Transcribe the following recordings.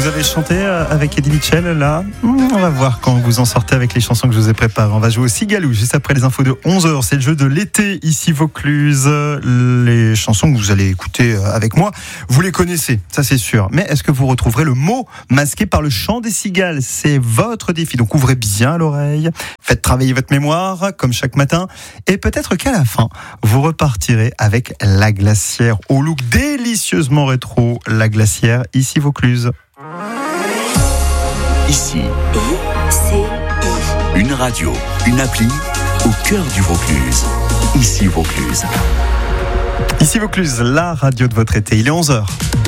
Vous avez chanté avec Eddie Mitchell là. On va voir quand vous en sortez avec les chansons que je vous ai préparées. On va jouer au Cigalou juste après les infos de 11h. C'est le jeu de l'été ici Vaucluse. Les chansons que vous allez écouter avec moi, vous les connaissez, ça c'est sûr. Mais est-ce que vous retrouverez le mot masqué par le chant des cigales? C'est votre défi. Donc ouvrez bien l'oreille, faites travailler votre mémoire comme chaque matin. Et peut-être qu'à la fin, vous repartirez avec la glacière au look délicieusement rétro. La glacière ici Vaucluse. Ici, une radio, une appli au cœur du Vaucluse. Ici Vaucluse. Ici Vaucluse, la radio de votre été. Il est 11h.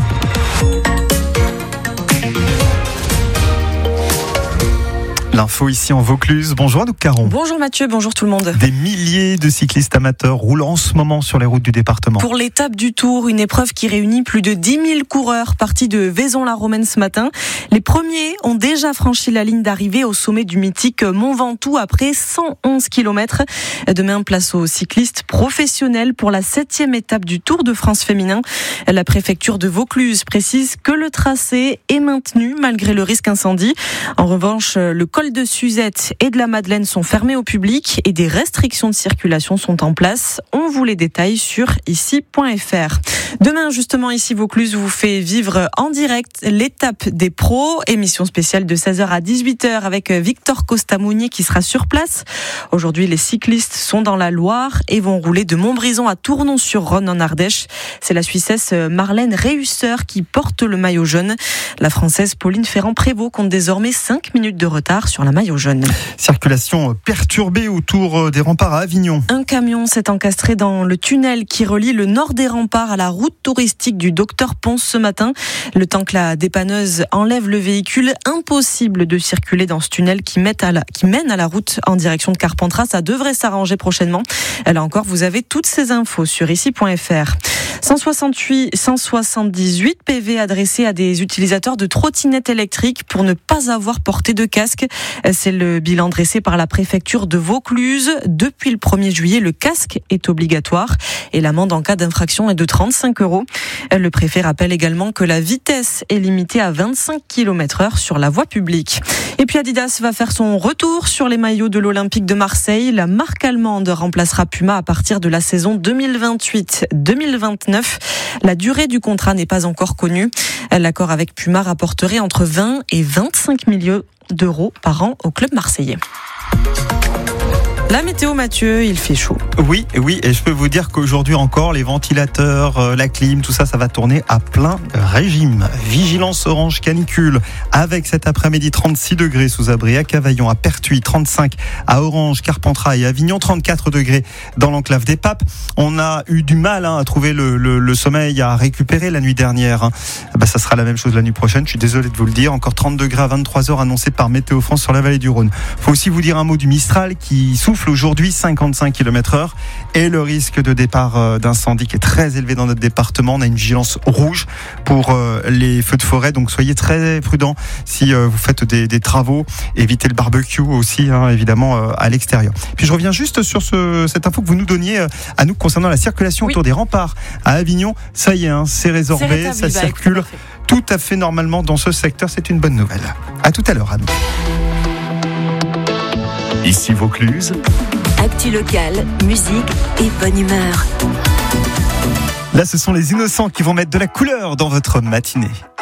L'info ici en Vaucluse. Bonjour Anouk Caron. Bonjour Mathieu, bonjour tout le monde. Des milliers de cyclistes amateurs roulent en ce moment sur les routes du département. Pour l'étape du Tour, une épreuve qui réunit plus de 10 000 coureurs partis de Vaison-la-Romaine ce matin. Les premiers ont déjà franchi la ligne d'arrivée au sommet du mythique Mont Ventoux après 111 km. Demain, place aux cyclistes professionnels pour la 7e étape du Tour de France féminin. La préfecture de Vaucluse précise que le tracé est maintenu malgré le risque incendie. En revanche, le col de Suzette et de la Madeleine sont fermés au public et des restrictions de circulation sont en place. On vous les détaille sur ici.fr. Demain, justement, ici Vaucluse vous fait vivre en direct l'étape des pros, émission spéciale de 16h à 18h avec Victor Costa-Mounier qui sera sur place. Aujourd'hui, les cyclistes sont dans la Loire et vont rouler de Montbrison à Tournon-sur-Rhône en Ardèche. C'est la Suissesse Marlène Reusser qui porte le maillot jaune. La Française Pauline Ferrand-Prévot compte désormais 5 minutes de retard sur la maillot jaune. Circulation perturbée autour des remparts à Avignon. Un camion s'est encastré dans le tunnel qui relie le nord des remparts à la route touristique du Docteur Ponce ce matin. Le temps que la dépanneuse enlève le véhicule, impossible de circuler dans ce tunnel qui mène à la route en direction de Carpentras. Ça devrait s'arranger prochainement. Là encore, vous avez toutes ces infos sur ici.fr. 178 PV adressés à des utilisateurs de trottinettes électriques pour ne pas avoir porté de casque. C'est le bilan dressé par la préfecture de Vaucluse. Depuis le 1er juillet, le casque est obligatoire et l'amende en cas d'infraction est de 35 €. Le préfet rappelle également que la vitesse est limitée à 25 km/h sur la voie publique. Et puis Adidas va faire son retour sur les maillots de l'Olympique de Marseille. La marque allemande remplacera Puma à partir de la saison 2028-2029. La durée du contrat n'est pas encore connue. L'accord avec Puma rapporterait entre 20 et 25 millions d'euros par an au club marseillais. La météo, Mathieu, il fait chaud. Oui, et je peux vous dire qu'aujourd'hui encore, les ventilateurs, la clim, tout ça, ça va tourner à plein régime. Vigilance orange canicule, avec cet après-midi 36 degrés sous abri à Cavaillon, à Pertuis, 35 à Orange, Carpentras et Avignon, 34 degrés dans l'enclave des Papes. On a eu du mal à trouver le sommeil, à récupérer la nuit dernière. Ça sera la même chose la nuit prochaine, je suis désolé de vous le dire. Encore 30 degrés à 23h annoncés par Météo France sur la vallée du Rhône. Faut aussi vous dire un mot du Mistral qui souffle aujourd'hui 55 km/h et le risque de départ d'incendie qui est très élevé dans notre département. On a une vigilance rouge pour les feux de forêt, donc soyez très prudents si vous faites des travaux. Évitez le barbecue aussi, évidemment, à l'extérieur. Puis je reviens juste sur cette info que vous nous donniez à nous concernant la circulation autour des remparts à Avignon. Ça y est, c'est résorbé, c'est rétabli, ça circule tout à fait normalement dans ce secteur. C'est une bonne nouvelle. À tout à l'heure, à nous. Ici Vaucluse. Actu locale, musique et bonne humeur. Là, ce sont les innocents qui vont mettre de la couleur dans votre matinée.